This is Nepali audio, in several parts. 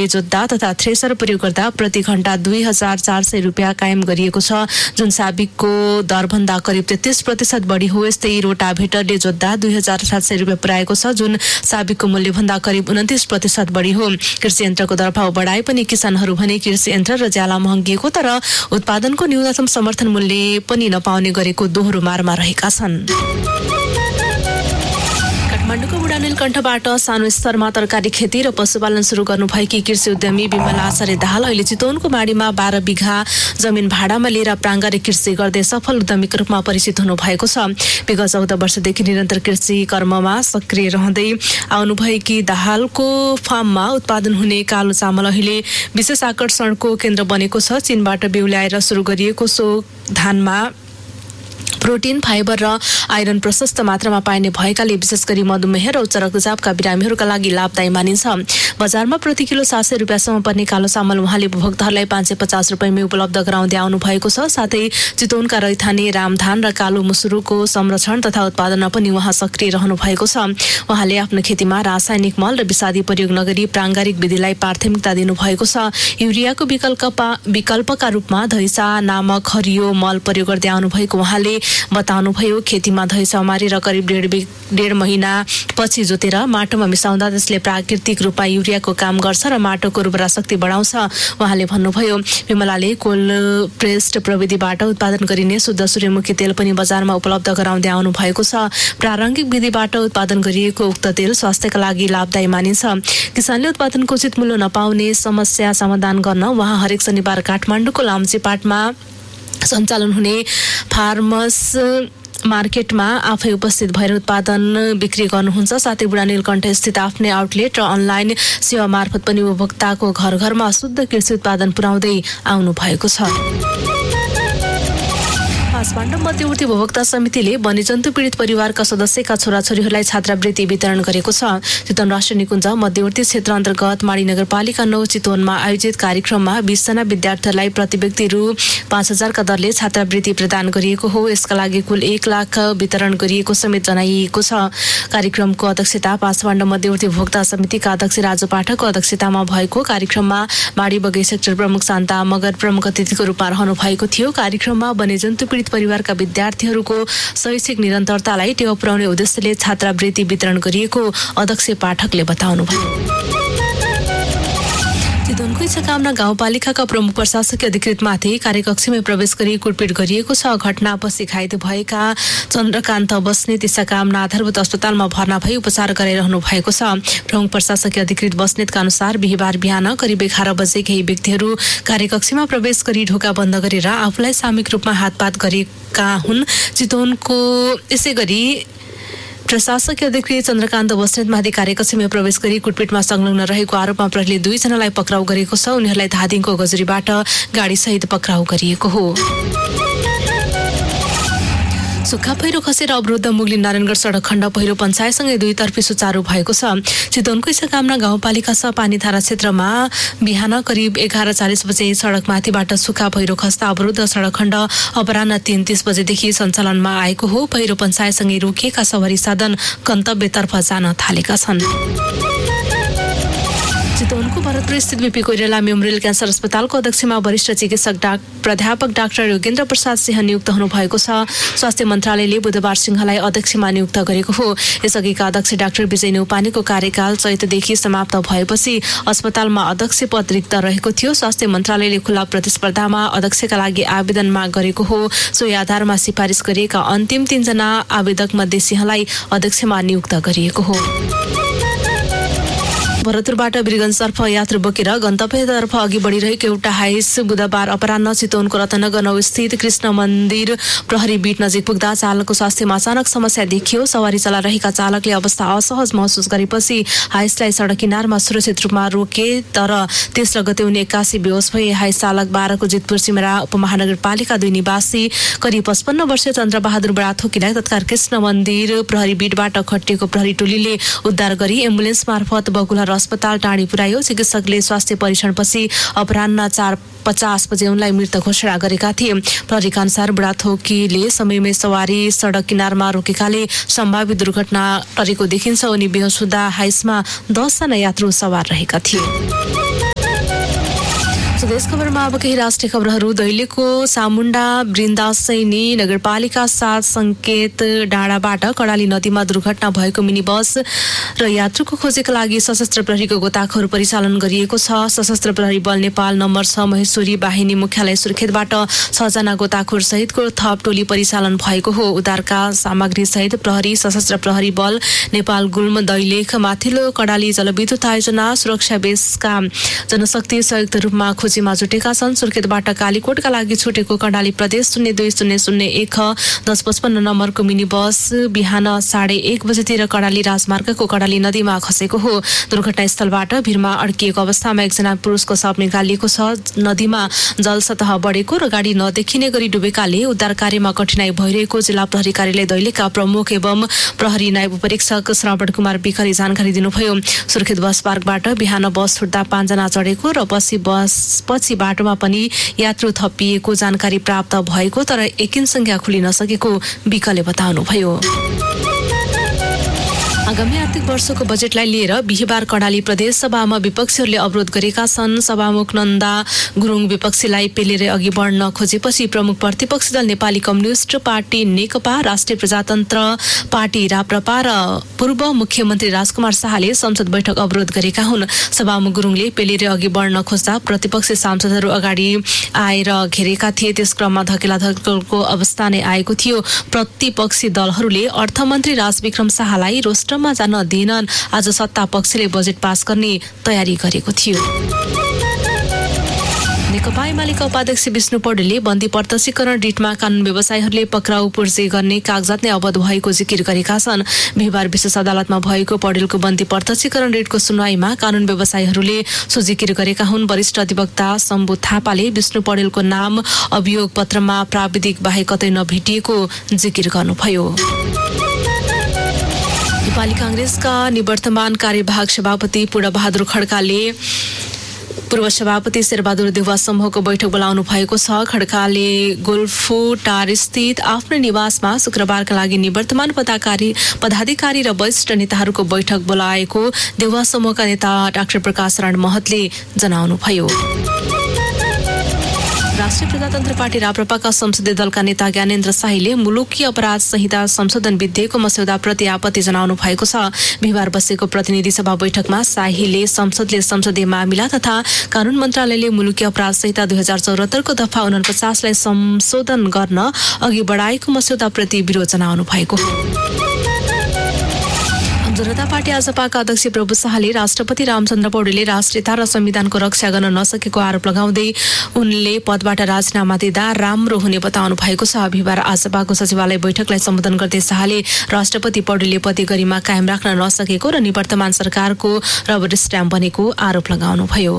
जोत्दा तथा थ्रेसर प्रयोग गर्दा प्रति घण्टा 2400 रुपियाँ कायम गरिएको छ, जुन साबिकको दरभन्दा करिब 33% बढी हो। यस्तै रोटाभेटरले जोत्दा 2700 रुपियाँ पुर्याएको छ, जुन साबिकको मूल्यभन्दा करिब 29% बढी हो। कृषि यन्त्रको दरभाव बढाए पनि किसानहरू भने कृषि यन्त्र र ज्याला महँगिएको तर उत्पादनको न्यूनतम समर्थन मूल्य पनि नपाउने गरेको दोहोरो मारमा रहेका छन्। काठमाडौँको बुढा नीलकण्ठबाट सानो स्तरमा तरकारी खेती र पशुपालन सुरु गर्नुभएकी कृषि उद्यमी विमला आचार्य दाहाल अहिले चितवनको बाढीमा 12 बिघा जमिन भाडामा लिएर प्राङ्गारिक कृषि गर्दै सफल उद्यमीको रूपमा परिचित हुनुभएको छ। विगत 14 वर्षदेखि निरन्तर कृषि कर्ममा सक्रिय रहँदै आउनुभएकी दाहालको फार्ममा उत्पादन हुने कालो चामल अहिले विशेष आकर्षणको केन्द्र बनेको छ। चीनबाट बिउ ल्याएर सुरु गरिएको सो धानमा प्रोटिन, फाइबर र आइरन प्रशस्त मात्रामा पाइने भएकाले विशेष गरी मधुमेह र उच्च रक्तचापका बिरामीहरूका लागि लाभदायी मानिन्छ। बजारमा प्रति किलो 700 रुपियाँसम्म पर्ने कालो चामल उहाँले उपभोक्ताहरूलाई 550 रुपियाँमा उपलब्ध गराउँदै आउनु भएको छ। साथै चितवनका रैथाने रामधान र कालो मुसुरोको संरक्षण तथा उत्पादनमा पनि उहाँ सक्रिय रहनु भएको छ। उहाँले आफ्नो खेतीमा रासायनिक मल र विषादी प्रयोग नगरी प्राङ्गारिक विधिलाई प्राथमिकता दिनुभएको छ। युरियाको विकल्पका रूपमा धैसा नामक हरियो मल प्रयोग गर्दै आउनुभएको उहाँले बताउनुभयो। खेतीमा धैसा उमारेर करिब 1.5 महिना पछि जोतेर माटोमा मिसाउँदा त्यसले प्राकृतिक रूपमा युरियाको काम गर्छ र माटोको उर्वरा शक्ति बढाउँछ। उहाँले भन्नुभयो विमलाले कोल्ड प्रेस्ड प्रविधिबाट उत्पादन गरिने शुद्ध सूर्यमुखी तेल पनि बजारमा उपलब्ध गराउँदै आउनु भएको छ। प्रारम्भिक विधिबाट उत्पादन गरिएको उक्त तेल स्वास्थ्यका लागि लाभदायी मानिन्छ। किसानले उत्पादनको उचित मूल्य नपाउने समस्या समाधान गर्न उहाँ हरेक शनिबार काठमाडौँको लाम्चेपाटमा सञ्चालन हुने फार्मर्स मार्केटमा आफै उपस्थित भएर उत्पादन बिक्री गर्नुहुन्छ। साथै बुढा नीलकण्ठ स्थित आफ्नै आउटलेट र अनलाइन सेवा मार्फत पनि उपभोक्ताको घर घरमा शुद्ध कृषि उत्पादन पुर्याउँदै आउनु भएको छ। काठमाडौँ मध्यवर्ती उपभोक्ता समितिले वन्यजन्तु पीडित परिवारका सदस्यका छोराछोरीहरूलाई छात्रवृत्ति वितरण गरेको छ। चितवन राष्ट्रिय निकुञ्ज मध्यवर्ती क्षेत्र अन्तर्गत माडी नगरपालिका 9 चितवनमा आयोजित कार्यक्रममा 20 जना विद्यार्थीहरूलाई प्रति व्यक्ति रु 5,000 का दरले छात्रवृत्ति प्रदान गरिएको हो। यसका लागि कुल 1 लाख वितरण गरिएको समेत जनाइएको छ। कार्यक्रमको अध्यक्षता काठमाडौँ मध्यवर्ती उपभोक्ता समितिका अध्यक्ष राजु पाठकको अध्यक्षतामा भएको कार्यक्रममा माडी बगै सेक्टर प्रमुख शान्ता मगर प्रमुख अतिथिको रूपमा रहनु भएको थियो। कार्यक्रममा वन्यजन्तु पीडित परिवारका विद्यार्थीहरूको शैक्षिक निरन्तरतालाई टेवा पुर्याउने उद्देश्यले छात्रवृत्ति वितरण गरिएको अध्यक्ष पाठकले बताउनुभयो। चितवनको इच्छाकामना गाउँपालिकाका प्रमुख प्रशासकीय अधिकृतमाथि कार्यकक्षमै प्रवेश गरी कुटपिट गरिएको छ। घटनापछि घाइते भएका चन्द्रकान्त बस्नेत इच्छाकामना आधारभूत अस्पतालमा भर्ना भई उपचार गराइरहनु भएको छ। प्रमुख प्रशासकीय अधिकृत बस्नेतका अनुसार बिहिबार बिहान करिब 11 बजे केही व्यक्तिहरू कार्यकक्षमा प्रवेश गरी ढोका बन्द गरेर आफूलाई सामूहिक रूपमा हातपात गरेका हुन्। चितवनको यसैगरी प्रशासकीय अधिकृत चन्द्रकान्त बस्नेतमाथि कार्यकक्षमा प्रवेश गरी कुटपिटमा संलग्न रहेको आरोपमा प्रहरीले 2 जनालाई पक्राउ गरेको छ। उनीहरूलाई धादिङको गजुरीबाट गाडीसहित पक्राउ गरिएको हो। सुक्खा पहिरो खसेर अवरुद्ध मुगलिन नारायणगढ सडक खण्ड पहिरो पञ्चायतसँगै दुईतर्फी सुचारू भएको छ। चितवनको इच्छाकामना गाउँपालिका छ पानीधारा क्षेत्रमा बिहान करिब 11:40 बजे सडकमाथिबाट सुक्खा पहिरो खस्दा अवरुद्ध सडक खण्ड अपराह्न 3:30 बजेदेखि सञ्चालनमा आएको हो। पहिरो पञ्चायतसँगै रोकिएका सवारी साधन गन्तव्यतर्फ जान थालेका छन्। चितवनको भरतपुर स्थित बीपी कोइराला मेमोरियल क्यान्सर अस्पतालको अध्यक्षमा वरिष्ठ चिकित्सक प्राध्यापक डाक्टर योगेन्द्र प्रसाद सिंह नियुक्त हुनुभएको छ। स्वास्थ्य मन्त्रालयले बुधबार सिंहलाई अध्यक्षमा नियुक्त गरेको हो। यसअघिका अध्यक्ष डाक्टर विजय न्यौपानेको कार्यकाल चैतदेखि समाप्त भएपछि अस्पतालमा अध्यक्ष पद रिक्त रहेको थियो। स्वास्थ्य मन्त्रालयले खुला प्रतिस्पर्धामा अध्यक्षका लागि आवेदन माग गरेको हो। सोही आधारमा सिफारिस गरिएका अन्तिम 3 जना आवेदक मध्ये सिंहलाई अध्यक्षमा नियुक्त गरिएको हो। भरतपुरबाट वीरगञ्जतर्फ यात्रु बोकेर गन्तव्यतर्फ अघि बढिरहेको एउटा हाइस बुधबार अपराह्न चितवनको रत्नगर 9 स्थित कृष्ण मन्दिर प्रहरी बीट नजिक पुग्दा चालकको स्वास्थ्यमा अचानक समस्या देखियो। सवारी चला रहेका चालकले अवस्था असहज महसुस गरेपछि हाइसलाई सडक किनारमा सुरक्षित रूपमा रोके, तर तेस्रो गते उनी 81 बेहोस भए। हाइस चालक 12 को जितपुर सिमरा उपमहानगरपालिका 2 निवासी करिब 55 वर्षीय चन्द्रबहादुर बडाथोकीलाई तत्काल कृष्ण मन्दिर प्रहरी बीटबाट खटिएको प्रहरी टोलीले उद्धार गरी एम्बुलेन्स मार्फत बकुलहर अस्पताल टाढी पुर्यायो। चिकित्सकले स्वास्थ्य परीक्षणपछि अपराह्न 4:50 बजे उनलाई मृत घोषणा गरेका थिए। प्रहरीका अनुसार बुढाथोकीले समयमै सवारी सडक किनारमा रोकेकाले सम्भावित दुर्घटना टरेको देखिन्छ। उनी बेहोस हुँदा हाइसमा 10 जना यात्रु सवार रहेका थिए। स्वदेश खबरमा अब केही राष्ट्रिय खबरहरू। दैलेखको सामुन्डा वृन्दासैनी नगरपालिका 7 सङ्केत डाँडाबाट कडाली नदीमा दुर्घटना भएको मिनी बस र यात्रुको खोजीका लागि सशस्त्र प्रहरीको गोताखोर परिचालन गरिएको छ। सशस्त्र प्रहरी बल नेपाल नम्बर 6 महेश्वरी बाहिनी मुख्यालय सुर्खेतबाट 6 जना गोताखोर सहितको थप टोली परिचालन भएको हो। उद्धारका सामग्री सहित प्रहरी, सशस्त्र प्रहरी बल नेपाल गुल्म दैलेख माथिल्लो कडाली जलविद्युत आयोजना सुरक्षा बेसका जनशक्ति संयुक्त रूपमा खोजीमा जुटेका छन्। सुर्खेतबाट कालीकोटका लागि छुटेको कडाली प्रदेश 020001 1055 नम्बरको मिनी बस बिहान 1:30 बजेतिर कडाली राजमार्गको कडाली नदीमा खसेको हो। दुर्घटनास्थलबाट भिरमा अड्किएको अवस्थामा एकजना पुरुषको शव निकालिएको छ। नदीमा जलसतह बढेको र गाडी नदेखिने गरी डुबेकाले उद्धार कार्यमा कठिनाई भइरहेको जिल्ला प्रहरी कार्यालय दैलेखका प्रमुख एवं प्रहरी नायब उपरीक्षक श्रवण कुमार बिखरी जानकारी दिनुभयो। सुर्खेत बस पार्कबाट बिहान बस छुट्दा 5 जना चढेको र पछि बाटोमा पनि यात्रु थपिएको जानकारी प्राप्त भएको, तर एकिन संख्या खुलिन सकेको बिकले बताउनुभयो। आगामी आर्थिक वर्षको बजेटलाई लिएर बिहिबार कडाली प्रदेश सभामा विपक्षीहरूले अवरोध गरेका छन्। सभामुख नन्दा गुरुङ विपक्षीलाई पेलेर अघि बढ्न खोजेपछि प्रमुख प्रतिपक्षी दल नेपाली कम्युनिस्ट पार्टी नेकपा, राष्ट्रिय प्रजातन्त्र पार्टी राप्रपा र पूर्व मुख्यमन्त्री राजकुमार शाहले संसद बैठक अवरोध गरेका हुन्। सभामुख गुरुङले पेलेर अघि बढ्न खोज्दा प्रतिपक्षी सांसदहरू अगाडि आएर घेरेका थिए। त्यस क्रममा धकेलाधकेलको अवस्था नै आएको थियो। प्रतिपक्षी दलहरूले अर्थमन्त्री राजविक्रम शाहलाई रोस्टरमा जान दिएनन्। आज सत्ता पक्षले बजेट पास गर्ने तयारी गरेको थियो। नेकपा एमालेका उपाध्यक्ष विष्णु पौडेलले बन्दी प्रत्यक्षीकरण रिटमा कानून व्यवसायीहरूले पक्राउ पूर्जे गर्ने कागजात नै अवैध भएको जिकिर गरेका छन्। बिहिबार विशेष अदालतमा भएको पौडेलको बन्दी प्रत्यक्षीकरण रिटको सुनवाईमा कानून व्यवसायीहरूले सो जिकिर गरेका हुन्। वरिष्ठ अधिवक्ता शम्भु थापाले विष्णु पौडेलको नाम अभियोग पत्रमा प्राविधिक बाहेक कतै नभेटिएको जिकिर गर्नुभयो। नेपाली कांग्रेसका निवर्तमान कार्यवाहक सभापति पूर्णबहादुर खड्काले पूर्व सभापति शेरबहादुर देउवा समूहको बैठक बोलाउनु भएको छ। खड्काले गोल्फो टार स्थित आफ्नो निवासमा शुक्रबारका लागि निवर्तमान पदाधिकारी र वरिष्ठ नेताहरूको बैठक बोलाएको देउवा समूहका नेता डाक्टर प्रकाश रण महतले जनाउनुभयो। राष्ट्रिय प्रजातन्त्र पार्टी राप्रपाका संसदीय दलका नेता ज्ञानेन्द्र शाहीले मुलुकीय अपराध संहिता संशोधन विधेयकको मस्यौदाप्रति आपत्ति जनाउनु भएको छ। बिहिबार बसेको प्रतिनिधि सभा बैठकमा शाहीले संसदले संसदीय मामिला तथा कानून मन्त्रालयले मुलुकीय अपराध संहिता 2074 को दफा 49 लाई संशोधन गर्न अघि बढाएको मस्यौदाप्रति विरोध जनाउनु भएको हो। जनता पार्टी आजपाका अध्यक्ष प्रभु शाहले राष्ट्रपति रामचन्द्र पौडेलले राष्ट्रियता र संविधानको रक्षा गर्न नसकेको आरोप लगाउँदै उनले पदबाट राजीनामा दिँदा राम्रो हुने बताउनु भएको छ। बिहिबार आजपाको सचिवालय बैठकलाई सम्बोधन गर्दै शाहले राष्ट्रपति पौडेलले पद गरिमा कायम राख्न नसकेको र निवर्तमान सरकारको रबर स्ट्याम्प बनेको आरोप लगाउनुभयो।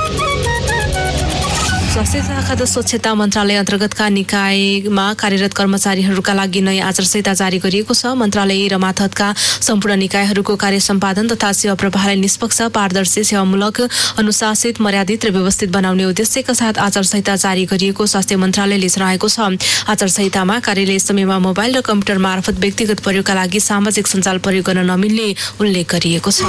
स्वास्थ्य तथा खाद्य स्वच्छता मन्त्रालय अन्तर्गतका निकायमा कार्यरत कर्मचारीहरूका लागि नयाँ आचार संहिता जारी गरिएको छ। मन्त्रालय र मातहतका सम्पूर्ण निकायहरूको कार्य सम्पादन तथा सेवा प्रवाहलाई निष्पक्ष, पारदर्शी, सेवामूलक, अनुशासित, मर्यादित र व्यवस्थित बनाउने उद्देश्यका साथ आचार संहिता जारी गरिएको स्वास्थ्य मन्त्रालयले जनाएको छ। आचार संहितामा कार्यालय समयमा मोबाइल र कम्प्युटर मार्फत व्यक्तिगत प्रयोगका लागि सामाजिक सञ्जाल प्रयोग गर्न नमिल्ने उल्लेख गरिएको छ।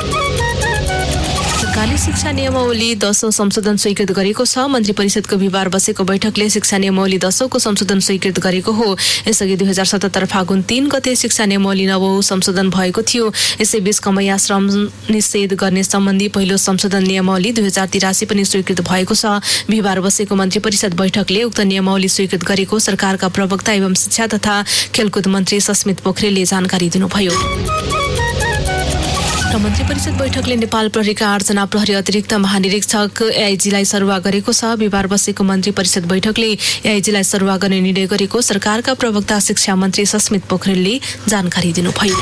सरकारले शिक्षा नियमावली 10औं संशोधन स्वीकृत गरेको छ। मन्त्री परिषदको बिहिबार बसेको बैठकले शिक्षा नियमावली 10औं को संशोधन स्वीकृत गरेको हो। यसअघि 2077 फागुन 3 गते शिक्षा नियमावली 9औं संशोधन भएको थियो। यसैबीच कमैया श्रम निषेध गर्ने सम्बन्धी पहिलो संशोधन नियमावली 2083 पनि स्वीकृत भएको छ। बिहिबार बसेको मन्त्री परिषद बैठकले उक्त नियमावली स्वीकृत गरेको सरकारका प्रवक्ता एवं शिक्षा तथा खेलकुद मन्त्री सस्मित पोखरेलले जानकारी दिनुभयो। मन्त्री परिषद बैठकले नेपाल प्रहरीका 8 जना प्रहरी अतिरिक्त महानिरीक्षक एआइजीलाई सरुवा गरेको छ। बिहिबार बसेको मन्त्री परिषद बैठकले एआइजीलाई सरुवा गर्ने निर्णय गरेको सरकारका प्रवक्ता शिक्षा मन्त्री सस्मित पोखरेलले जानकारी दिनुभयो।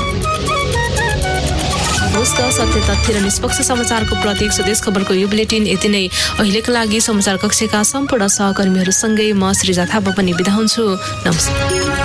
सत्य तथ्य र निष्पक्ष समाचारको प्रतीक स्वदेश खबरको यो बुलेटिन यति नै। अहिलेका लागि समाचार कक्षका सम्पूर्ण सहकर्मीहरूसँगै म श्रीजा थापा पनि बिदा हुन्छु। नमस्कार।